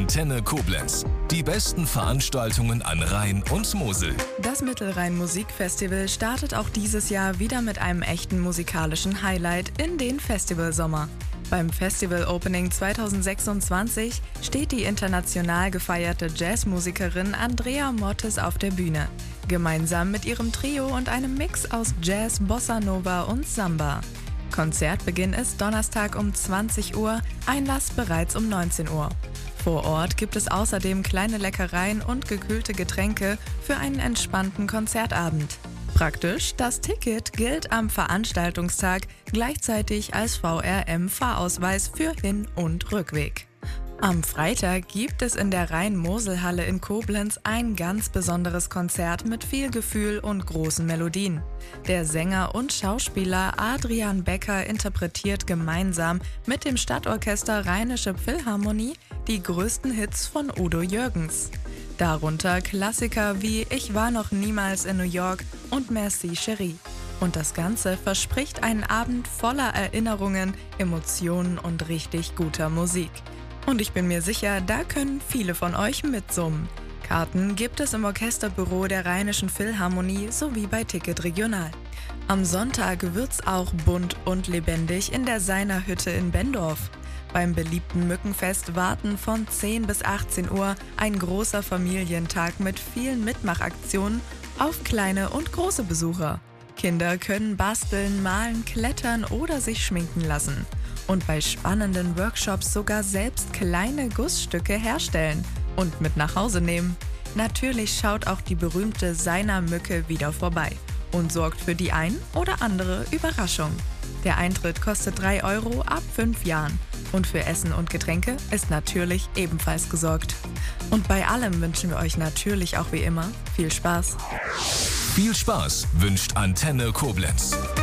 Antenne Koblenz. Die besten Veranstaltungen an Rhein und Mosel. Das Mittelrhein Musikfestival startet auch dieses Jahr wieder mit einem echten musikalischen Highlight in den Festivalsommer. Beim Festival Opening 2026 steht die international gefeierte Jazzmusikerin Andrea Mottes auf der Bühne. Gemeinsam mit ihrem Trio und einem Mix aus Jazz, Bossa Nova und Samba. Konzertbeginn ist Donnerstag um 20 Uhr, Einlass bereits um 19 Uhr. Vor Ort gibt es außerdem kleine Leckereien und gekühlte Getränke für einen entspannten Konzertabend. Praktisch, das Ticket gilt am Veranstaltungstag gleichzeitig als VRM-Fahrausweis für Hin- und Rückweg. Am Freitag gibt es in der Rhein-Mosel-Halle in Koblenz ein ganz besonderes Konzert mit viel Gefühl und großen Melodien. Der Sänger und Schauspieler Adrian Becker interpretiert gemeinsam mit dem Stadtorchester Rheinische Philharmonie die größten Hits von Udo Jürgens. Darunter Klassiker wie Ich war noch niemals in New York und Merci Chérie. Und das Ganze verspricht einen Abend voller Erinnerungen, Emotionen und richtig guter Musik. Und ich bin mir sicher, da können viele von euch mitsummen. Karten gibt es im Orchesterbüro der Rheinischen Philharmonie sowie bei Ticket Regional. Am Sonntag wird's auch bunt und lebendig in der Seiner Hütte in Bendorf. Beim beliebten Mückenfest warten von 10 bis 18 Uhr ein großer Familientag mit vielen Mitmachaktionen auf kleine und große Besucher. Kinder können basteln, malen, klettern oder sich schminken lassen. Und bei spannenden Workshops sogar selbst kleine Gussstücke herstellen und mit nach Hause nehmen. Natürlich schaut auch die berühmte Seiner Mücke wieder vorbei und sorgt für die ein oder andere Überraschung. Der Eintritt kostet 3 € ab 5 Jahren und für Essen und Getränke ist natürlich ebenfalls gesorgt. Und bei allem wünschen wir euch natürlich auch wie immer viel Spaß. Viel Spaß wünscht Antenne Koblenz.